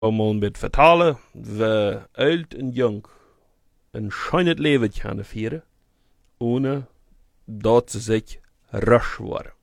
Om met vertalen, we oud en jong een schijnend leven kunnen vieren, ohne dat ze zich rasch worden.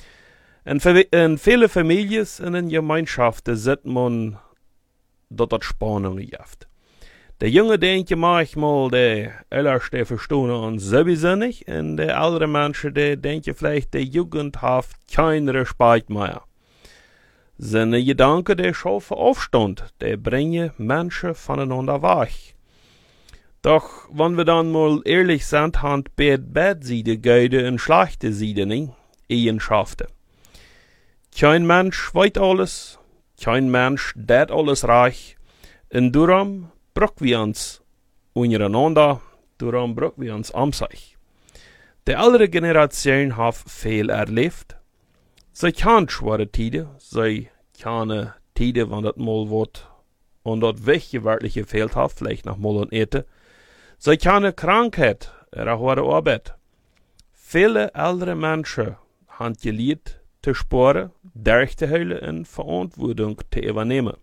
In viele families en in gemeenschaften zit man dat Spannungen gibt. Der Junge denkt manchmal, der Älteste verstehen uns sowieso nicht, und der ältere Mensch, der denkt vielleicht, der Jugend hat keinen Respekt mehr. Seine Gedanken, der schaffen Aufstand, der bringen Menschen voneinander weg. Doch, wenn wir dann mal ehrlich sind, haben beide Seiten gute und schlechte Seiten, Eigenschaften. Kein Mensch weiß alles, kein Mensch dat alles reich, und darum brauchen wir uns untereinander, darum brauchen wir uns um sich. Die ältere Generation hat viel erlebt. Sie kann schwere Tiden, sie kann Tiden, wenn das mal wird, und das wirklich gefehlt hat, vielleicht noch mal und eten. Sie kann Krankheit, auch harte Arbeit. Viele ältere Menschen haben gelernt, zu sparen, durchzuhalten und Verantwortung zu übernehmen.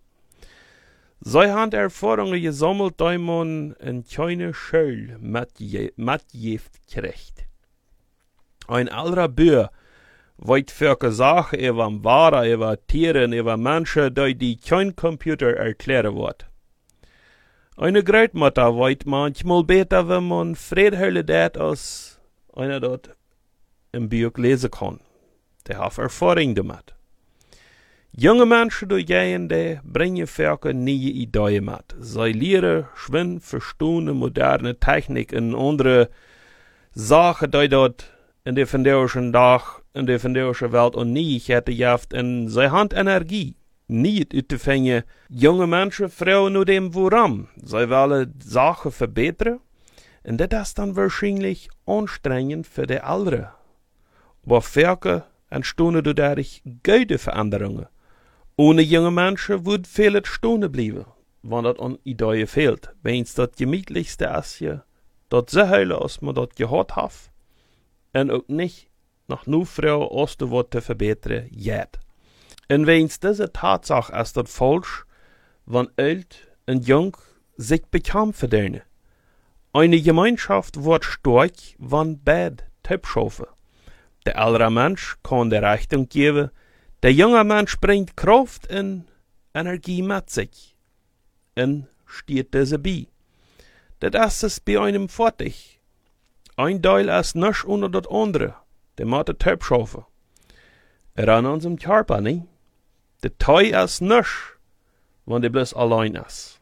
Sie haben Erfahrungen gesammelt, die man in keine Schule mitgibt kriegt. Ein älterer Bürger weiß für Sachen über Waren, über Tiere, über Menschen, die kein Computer erklären wird. Eine Großmutter weiß manchmal besser, wenn man Friedhölle dat, als einer dort im Buch lesen kann. Der hat Erfahrung damit. Junge Menschen, die bringen für neue Ideen mit. Sie lernen, schwimmen, verstehen moderne Technik und andere Sachen, die dort in der vandaagse dag, in der vandaagse Welt und Neuigkeiten gibt, und sie haben Energie. Niet uit te vinden, junge Menschen, Frauen nur dem woran. Sie wollen Sachen verbessern, und das ist dann wahrscheinlich anstrengend für die Älteren. Aber Werke entstehen dadurch gute Veränderungen. Ohne junge Menschen würde vieles stehen bleiben, wenn das an Ideen fehlt. Wenn es das gemütlichste ist, das so heilig, als man das gehört hat, und auch nicht nach nur Frau aus der Wort zu verbessern, geht. Und wenn es diese Tatsache ist, das falsch, wenn alt und jung sich bekannt verdienen. Eine Gemeinschaft wird stark, wenn beide Typ schaffen. Der ältere Mensch kann die Richtung geben, der junge Mensch bringt Kraft und Energie mit sich und steht diese bei. Das ist bei einem fertig. Ein Teil ist nicht ohne das andere, der muss der Typ schaffen. An unserem Körper, nicht? Der Teil ist nicht, wenn der bloß allein ist.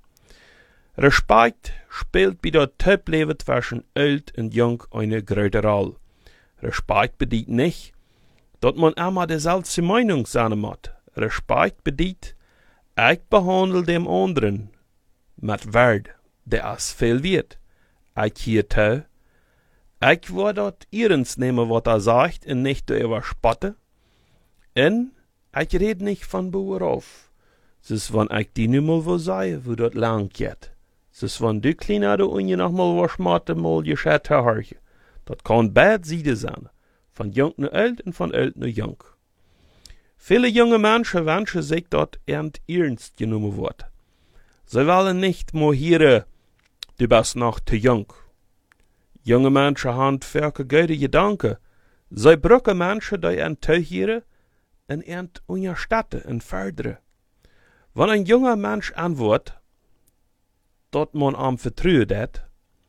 Respekt spielt bei der Typleben zwischen alt und jung eine große Rolle. Respekt bedeutet nicht, dass man immer dieselbe Meinung sein muss. Respekt bedeutet, ich behandle dem anderen mit Wert, der ist viel wert. Ich hier zu, ich will dort ernst nehmen, was sagt, und nicht überspotten. Und ich rede nicht von Bauer auf. Es ist, wenn ich die Nummer wo sei, wo das lang geht. Es ist, wenn du kleiner du und noch mal was schmatte, mal gescheit hören. Das kann beide Seiten sein. Von jung nach alt und von alt nach jung. Viele junge Menschen wünschen sich, dass ernst genommen wird. Sie wollen nicht mehr hören, du bist noch zu jung. Junge Menschen haben für gute Gedanken. Sie brauchen Menschen, die zuhören und unterstützen und fördern. Wenn ein junger Mensch antwortet, dass man am vertrauen hat,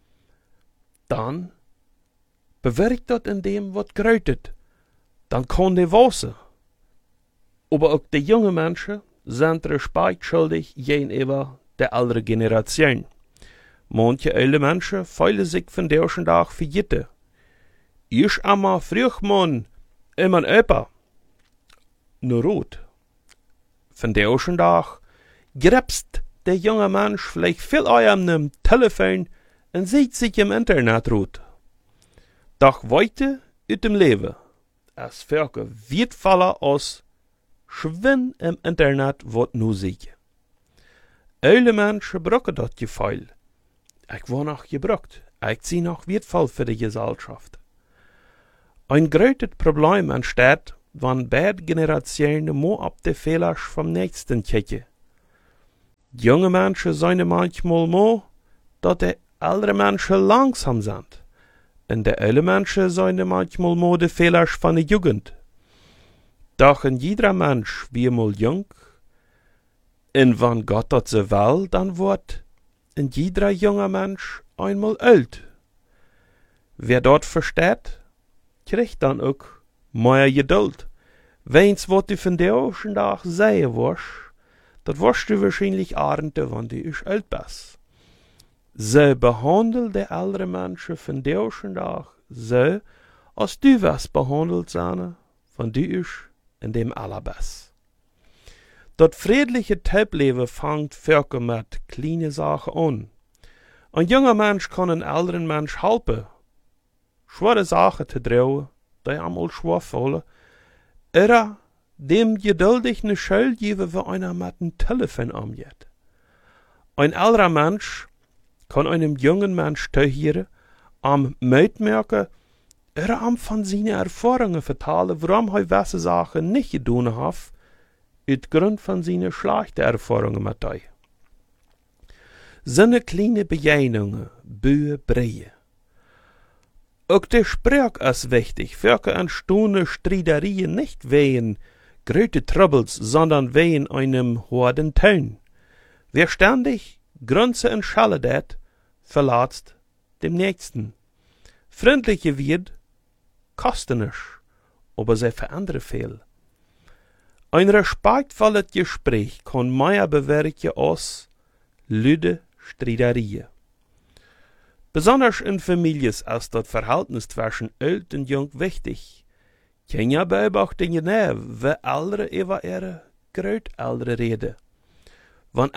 dann bewirkt das in dem, was grötet. Dann kann der wachsen. Aber auch die jungen Menschen sind Respekt schuldig gegenüber der älteren Generation. Manche ältere Menschen fühlen sich von der ersten Tag vergessen. Ich einmal früh man immer öpper. Nur rot. Von der ersten Tag gräbst der junge Mensch vielleicht viel an dem Telefon und sieht sich im Internet rot. Doch weiter aus dem Leben. Es Völker wird fallen aus Schwinn im Internet wird nur sicher. Alle Menschen brauchen das Gefühl. Ich war noch gebraucht. Ich sehe noch wertvoll für die Gesellschaft. Ein großes Problem entsteht, wenn beide Generationen mehr auf die Fehler vom Nächsten kicken. Junge Menschen zijn manchmal moe, dat de ältere Menschen langsam sind. En de oude Menschen zijn manchmal moe de Fehlers van de Jugend. Doch in jeder Mensch wie mal jung, en wann Gott dat so will, dann wird in jeder junger Mensch einmal alt. Wer dort versteht, kriegt dann auch mehr Geduld. Wenn's wat du von der ersten Tag sehen wirst, dat wirst du wahrscheinlich ahnte, wann du ist alt bist. So behandel de ältere Menschen von der ersten Tag so, als du wirst behandelt sein, wenn du ist in dem allerbest. Dat friedliche Teipleben fängt völker mit kleine Sachen an. Ein junger Mensch kann einen älteren Mensch helfen, schwere Sachen zu drehen, die einmal schwer fallen, oder dem geduldig eine Schuld geben, wenn einer mit dem Telefon umgeht. Ein älterer Mensch kann einem jungen Mensch zuhören, am mitmerken, oder am von seinen Erfahrungen vertellen, warum er gewisse Sachen nicht getan hat, uit Grund von seinen schlechten Erfahrungen mit euch. Seine kleine Begegnungen bühe breie. Auch der Sprach ist wichtig, für eine Stunde Streiterie nicht wegen große Troubles, sondern wegen einem hohen Ton. Wer ständig Grünze und Schelle dat, verlatzt dem Nächsten. Freundliche wird, kosten nicht, aber sie verändern viel. Ein respektvolles Gespräch kann mehr bewirken als lüde Streiterie. Besonders in Familien ist das Verhältnis zwischen alt und jung wichtig. Kinder beobachten genau, wie Ältere über ihre Großeltern reden. Wenn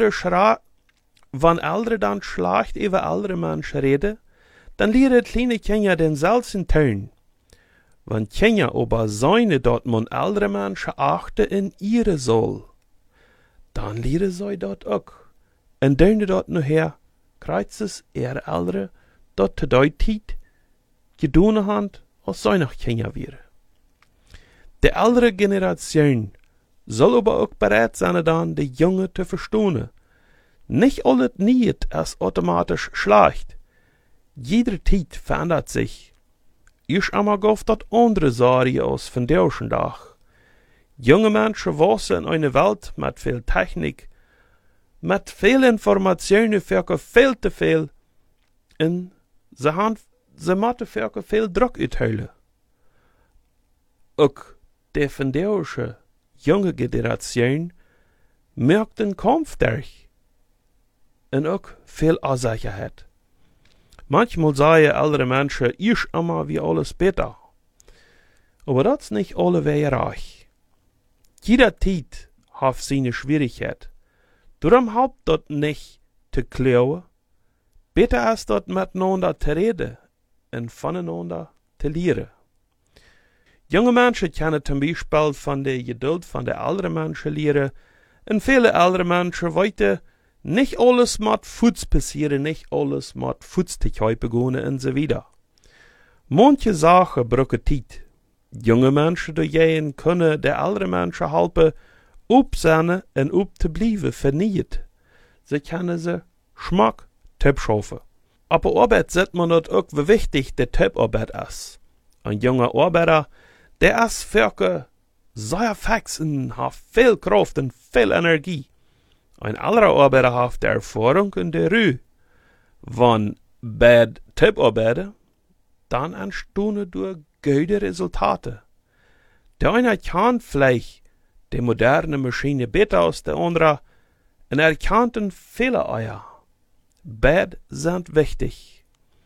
Ältere dann schlecht über ältere Menschen reden, dann lernen kleine Kinder denselben Ton. Wenn Kinder aber seine dort man ältere Menschen achten in ihre soll, dann lernen sie dort auch. Und dann dort nachher kreuzt es ihre Ältere dort zu der Zeit gedoene hand, als sie noch Kinder wären. Die ältere Generation soll aber auch bereit sein, dann die Junge zu verstehen. Nicht alles nicht ist automatisch schlecht. Jede Zeit verändert sich. Ich einmal gauf dat andere Sorge aus von der ersten Tag. Junge Menschen wachsen in einer Welt mit viel Technik, mit viel Informationen für viel zu viel, und sie müssen für viel Druck uitheilen. Auch die von der ersten junge Generation merkt den Kampf durch und auch viel Unsicherheit. Manchmal sagen ältere Menschen, ich immer wie alles besser. Aber das ist nicht alle Wege reich. Jeder Zeit hat seine Schwierigkeit. Darum habt dort nicht zu klauen. Besser ist dort miteinander zu reden und voneinander zu lernen. Junge Menschen können zum Beispiel von der Geduld von der älteren Menschen lernen, und viele ältere Menschen weiter nicht alles mit Fuß passieren, nicht alles mit Fußtigkeit begonnen und so weiter. Manche Sachen brauchen Zeit. Junge Menschen dagegen können der ältere Menschen helfen, sein und zu bleiben verniet. Sie können sie Schmack Tipp schaffen. Aber Arbeit sieht man dort auch, wie wichtig der Tipparbeit ist. Ein junger Arbeiter, der ist für sehr fix und hat viel Kraft und viel Energie. Ein anderer Arbeiter hat die Erfahrung und die Ruhe. Wenn bad Tipparbeiter, dann entstehen durch gute Resultate. Der eine kann vielleicht die moderne Maschine besser als der andere, und kann den Fehler eier. Bad sind wichtig.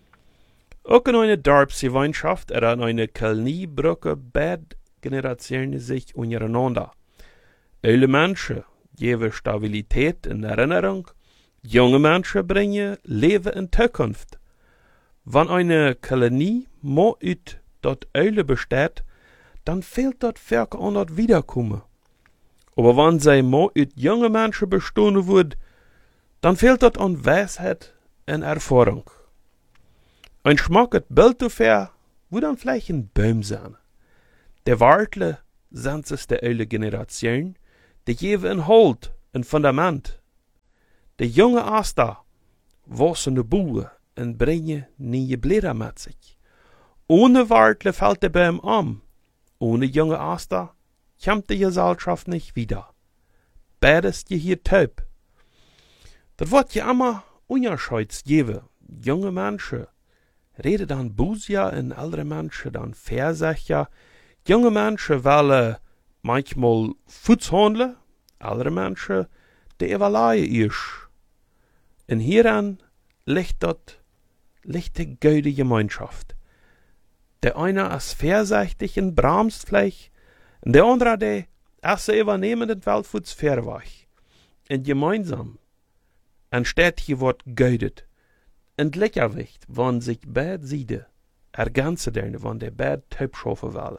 Auch in einer Dorfsgemeinschaft oder in einer Kolonie brauchen beide Generationen sich untereinander. Alle Menschen geben Stabilität in Erinnerung, junge Menschen bringen Leben in Zukunft. Wenn eine Kolonie mehr aus dort alle besteht, dann fehlt dort Werke an dort Wiederkommen. Aber wenn sie mehr aus junge Menschen bestehen wird, dann fehlt dort an Weisheit und Erfahrung. Ein schmackes Bild dafür wird dann vielleicht ein Baum sein. Der Wartle sind es der alte Generation, die geben ein Halt, ein Fundament. De jonge Asta wassen de boeren en brengen nieuwe blätter met zich. Ohne Wartle fällt der Baum um. Ohne junge Asta kommt die Gesellschaft nicht wieder. Beidest je hier taub. Dat wordt je immer unterscheids geben. Junge Menschen reden dan Busia en ältere Menschen dan Versächer. Junge Menschen wollen manchmal Futs handeln, ältere Menschen die evalueren isch. En hieran ligt die gute Gemeinschaft. Der eine ist versächtig und bremst vielleicht, und der andere, der ist übernehmen den Weltfuts verwach. Und gemeinsam entsteht hier wird geudet. Und Leckerwicht, wann sich beide Seiten ergänzen derne, wann der beide taub schaffen wollen.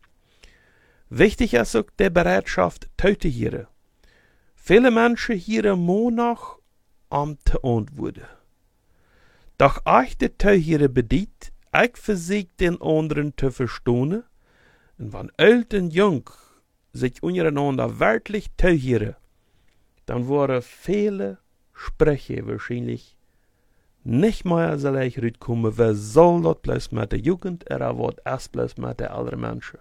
Wichtig ist auch der Bereitschaft, Töte hier. Viele Menschen hier monach am te antworten. Doch euch der Teu hier bedient, ich versieg den anderen zu verstehen, und wenn alt und jung sich untereinander wirklich teuhieren, dann waren viele Sprecher wahrscheinlich nicht mehr so leicht rauskommen, wer soll das bloß mit der Jugend, oder was erst bloß mit der älteren Menschen.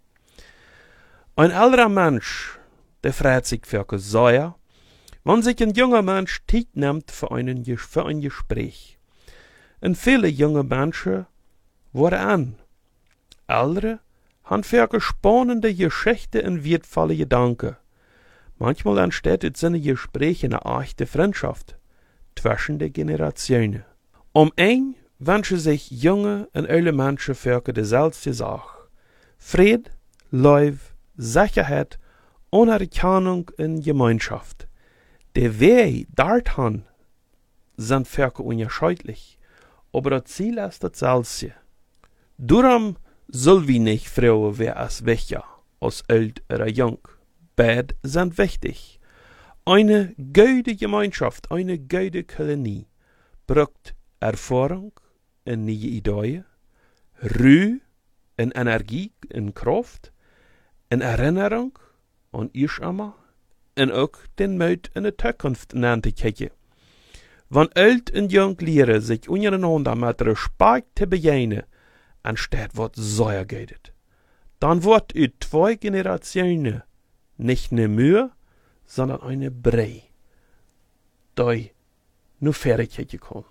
Ein älterer Mensch, der freut sich für eine Säue, wenn sich ein junger Mensch Zeit nimmt für ein Gespräch. Und viele junge Menschen worden an. Ältere haben für spannende Geschichten und wertvolle Gedanken. Manchmal entsteht aus seinen Gesprächen eine echte Freundschaft zwischen den Generationen. Ein wünschen sich junge und alte Menschen für dieselbe Sache. Fried, Liebe, Sicherheit, Anerkennung und Gemeinschaft. Die Wege dorthin sind für unterschiedlich, aber das Ziel ist dasselbe. Darum soll wir nicht fragen, wer ist wichtiger, als alt oder jung. Beide sind wichtig. Eine gute Gemeinschaft, eine gute Kolonie braucht Erfahrung und neue Ideen, Ruhe und Energie und Kraft, und Erinnerung an ich immer und auch den Mut in der Zukunft zu kijken. Wenn alt und jung leren sich untereinander mit Respekt zu begegnen, anstatt wat Säuer geht, dann wird u 2 Generationen nicht eine Mühe, sondern eine Brei, die nur fertig kann.